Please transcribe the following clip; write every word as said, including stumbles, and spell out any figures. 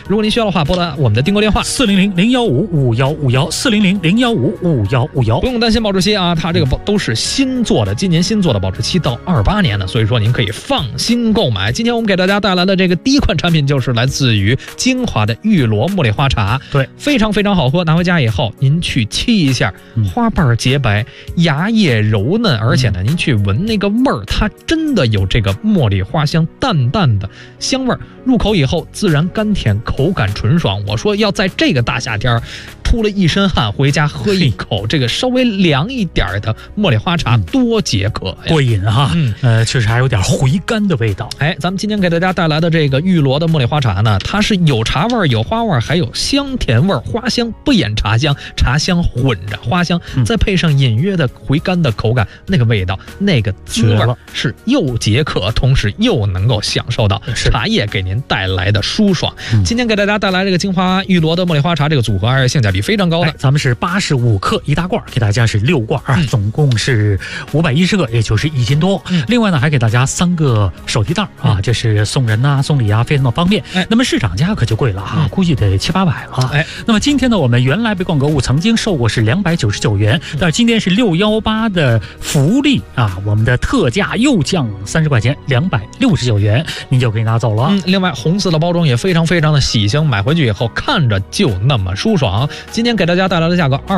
如果您需要的话，拨打我们的订购电话四零零零幺五五幺五幺四零零零幺五五幺五幺。 不用担心保质期啊，它这个保都是新做的，今年新做的，保质期到二八年的，所以说您可以放心购买。今天我们给大家带来的这个第一款产品就是来自于精华的玉螺茉莉花茶， 对， 非常非常好喝。拿回家以后，您去沏一下，花瓣洁白，芽叶柔嫩，而且呢，您去闻那个味儿，它真的有这个茉莉花香，淡淡的香味儿，入口以后自然甘甜，口感纯爽。我说要在这个大夏天出了一身汗，回家喝一口这个稍微凉一点的茉莉花茶，多解渴呀， 过瘾哈。 嗯， 呃，确实还有点回甘的味道。 哎，咱们今天给大家带来的这个玉螺的茉莉花茶呢，它是有茶味儿、有花味儿，还有香甜味儿，花香不掩茶香，茶香混着花香， 嗯、 再配上隐约的回甘的口感，那个味道，那个滋味是又解渴，同时又能够享受到茶叶给您带来的舒爽。嗯、今天给大家带来这个精华玉螺的茉莉花茶这个组合，还是性价比非常高的。 哎、咱们是八十五克一大罐，给大家是六罐啊，嗯、总共是五百一十个，也就是一斤多。嗯、另外呢，还给大家三个手提袋啊，这是送人呐、啊、送礼啊，非常的方便。哎、那么市场价可就贵了啊，嗯、估计得七八百了。哎，那么今天呢，我们原来被逛购物曾经售过是两百九十九元，但是今天是六幺八的福利啊，我们的特价又降三十块钱，两百六十九元，您就可以拿走了。 嗯，另外红色的包装也非常非常的喜庆，买回去以后看着就那么舒爽。今天给大家带来的价格二。